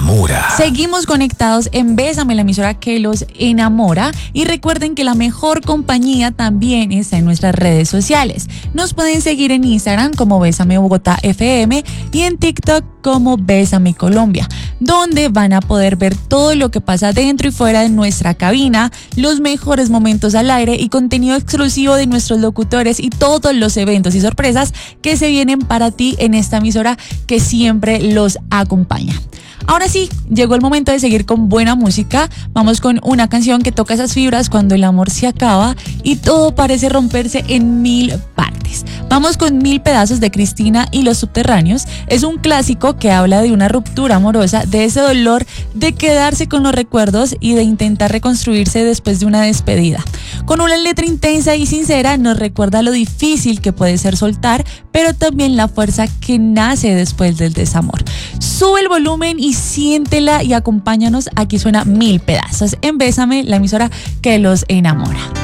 enamora. Seguimos conectados en Bésame, la emisora que los enamora. Y recuerden que la mejor compañía también está en nuestras redes sociales. Nos pueden seguir en Instagram como Bésame Bogotá FM y en TikTok como Bésame Colombia, donde van a poder ver todo lo que pasa dentro y fuera de nuestra cabina, los mejores momentos al aire y contenido exclusivo de nuestros locutores y todos los eventos y sorpresas que se vienen para ti en esta emisora que siempre los acompaña. Ahora sí, llegó el momento de seguir con buena música. Vamos con una canción que toca esas fibras cuando el amor se acaba y todo parece romperse en 1000 partes. Vamos con 1000 pedazos de Cristina y los Subterráneos. Es un clásico que habla de una ruptura amorosa, de ese dolor de quedarse con los recuerdos y de intentar reconstruirse después de una despedida. Con una letra intensa y sincera nos recuerda lo difícil que puede ser soltar, pero también la fuerza que nace después del desamor. Sube el volumen y siéntela y acompáñanos. Aquí suena 1000 pedazos en Bésame, la emisora que los enamora.